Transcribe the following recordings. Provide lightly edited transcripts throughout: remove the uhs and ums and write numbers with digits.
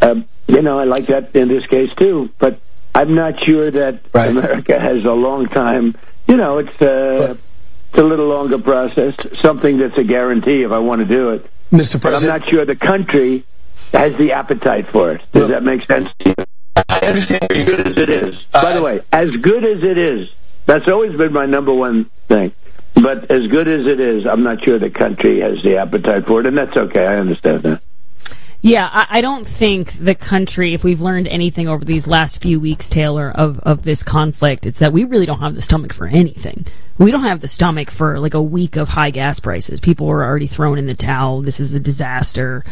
I like that in this case too, but I'm not sure that America has a long time. It's a little longer process, something that's a guarantee if I want to do it. Mr. President, but I'm not sure the country has the appetite for it. Does that make sense to you? I understand. As good as it is. By the way, as good as it is, that's always been my number one thing. But as good as it is, I'm not sure the country has the appetite for it, and that's okay. I understand that. Yeah, I don't think the country, if we've learned anything over these last few weeks, Taylor, of this conflict, it's that we really don't have the stomach for anything. We don't have the stomach for like a week of high gas prices. People are already thrown in the towel. This is a disaster.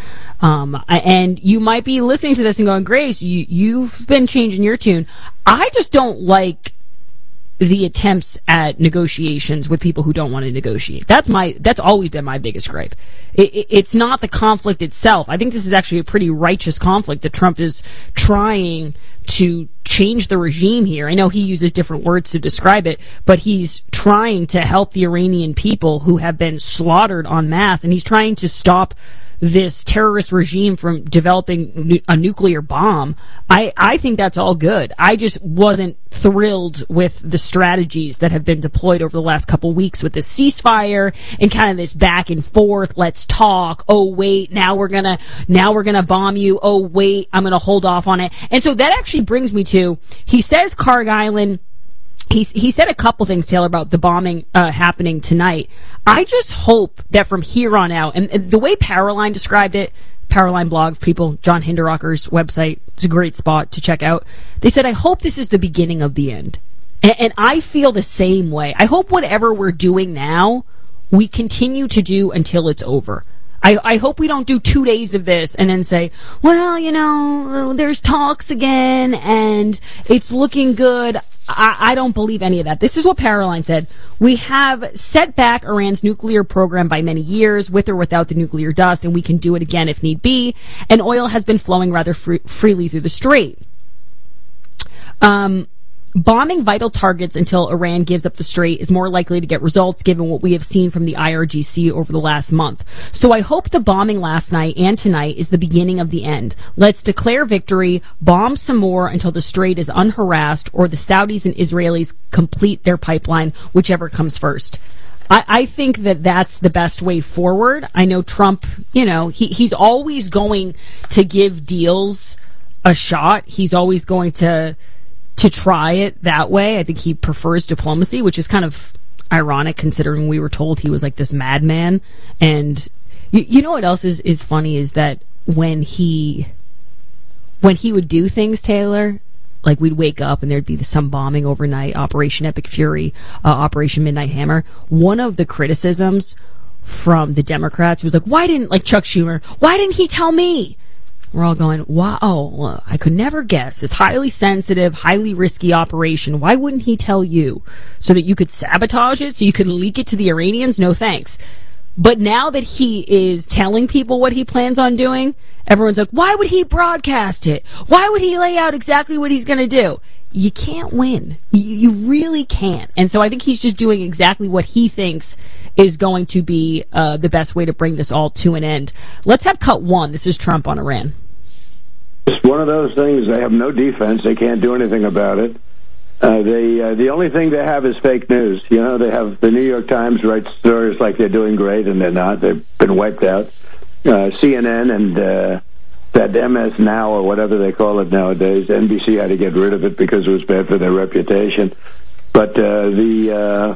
And you might be listening to this and going, Grace, you've been changing your tune. I just don't like the attempts at negotiations with people who don't want to negotiate. That's always been my biggest gripe. It's not the conflict itself. I think this is actually a pretty righteous conflict that Trump is trying to change the regime here. I know he uses different words to describe it, but he's trying to help the Iranian people who have been slaughtered en masse, and he's trying to stop this terrorist regime from developing a nuclear bomb. I think that's all good. I just wasn't thrilled with the strategies that have been deployed over the last couple weeks with the ceasefire and kind of this back and forth. Let's talk. Oh, wait, now we're gonna bomb you. Oh, wait, I'm gonna hold off on it. And so that actually brings me to, he says Kharg Island. He said a couple things, Taylor, about the bombing happening tonight. I just hope that from here on out, and the way Powerline described it, Powerline blog, people, John Hinderocker's website, it's a great spot to check out. They said, I hope this is the beginning of the end. And I feel the same way. I hope whatever we're doing now, we continue to do until it's over. I hope we don't do 2 days of this and then say, well, there's talks again and it's looking good. I don't believe any of that. This is what Powerline said. We have set back Iran's nuclear program by many years, with or without the nuclear dust, and we can do it again if need be. And oil has been flowing rather freely through the strait. Bombing vital targets until Iran gives up the strait is more likely to get results given what we have seen from the IRGC over the last month. So I hope the bombing last night and tonight is the beginning of the end. Let's declare victory, bomb some more until the strait is unharassed, or the Saudis and Israelis complete their pipeline, whichever comes first. I think that that's the best way forward. I know Trump, he's always going to give deals a shot. He's always going to try it that way. I think he prefers diplomacy, which is kind of ironic considering we were told he was like this madman. And you know what else is funny is that when he would do things, Taylor, like we'd wake up and there'd be some bombing overnight, Operation Epic Fury, Operation Midnight Hammer. One of the criticisms from the Democrats was like, Chuck Schumer, why didn't he tell me? We're all going, wow, I could never guess this highly sensitive, highly risky operation. Why wouldn't he tell you? So that you could sabotage it? So you could leak it to the Iranians? No thanks. But now that he is telling people what he plans on doing, everyone's like, why would he broadcast it? Why would he lay out exactly what he's going to do? You can't win. You really can't. And so I think he's just doing exactly what he thinks is going to be the best way to bring this all to an end. Let's have cut one. This is Trump on Iran. It's one of those things. They have no defense. They can't do anything about it. The only thing they have is fake news. They have the New York Times write stories like they're doing great, and they're not. They've been wiped out. CNN and that MS Now or whatever they call it nowadays, NBC had to get rid of it because it was bad for their reputation. But the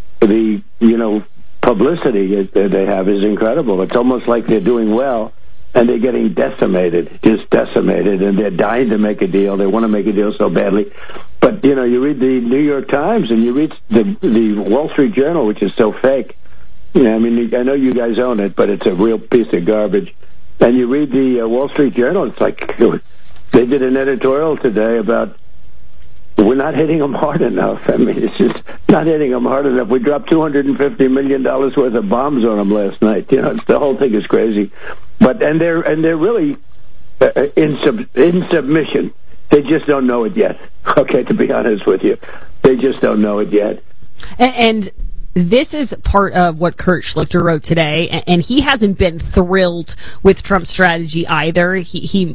publicity they have is incredible. It's almost like they're doing well, and they're getting decimated, and they're dying to make a deal. They want to make a deal so badly. But, you read the New York Times and you read the Wall Street Journal, which is so fake. I know you guys own it, but it's a real piece of garbage. And you read the Wall Street Journal, it's like they did an editorial today about we're not hitting them hard enough. It's just not hitting them hard enough. We dropped $250 million worth of bombs on them last night. The whole thing is crazy. But they're really in submission. They just don't know it yet. Okay, to be honest with you, they just don't know it yet. And this is part of what Kurt Schlichter wrote today, and he hasn't been thrilled with Trump's strategy either. He